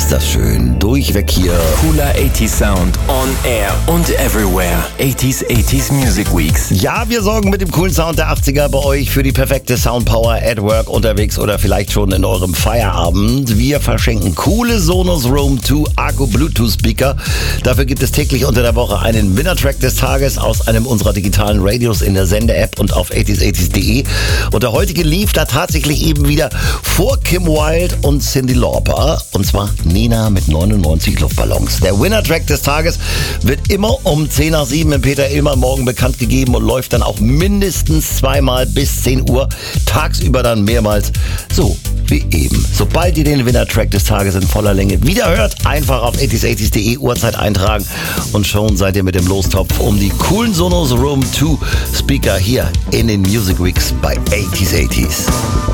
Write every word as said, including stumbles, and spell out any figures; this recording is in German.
ist das schön. Durchweg hier. Cooler achtziger Sound on air und everywhere. achtziger achtziger Music Weeks. Ja, wir sorgen mit dem coolen Sound der achtziger bei euch für die perfekte Soundpower at work, unterwegs oder vielleicht schon in eurem Feierabend. Wir verschenken coole Sonos Roam zwei Akku Bluetooth Speaker. Dafür gibt es täglich unter der Woche einen Winner-Track des Tages aus einem unserer digitalen Radios in der Sende-App und auf achtziger achtziger punkt de. Und der heutige lief da tatsächlich eben wieder vor Kim Wilde und Cyndi Lauper. Und zwar Nena mit neunundneunzig Luftballons. Der Winner-Track des Tages wird immer um zehn nach sieben im Peter Illmann Morgen bekannt gegeben und läuft dann auch mindestens zweimal bis zehn Uhr. Tagsüber dann mehrmals. So wie eben. Sobald ihr den Winner-Track des Tages in voller Länge wieder hört, einfach auf achtziger achtziger punkt de Uhrzeit eintragen und schon seid ihr mit dem Lostopf um die coolen Sonos Roam zwei Speaker hier in den Music Weeks bei achtziger achtziger.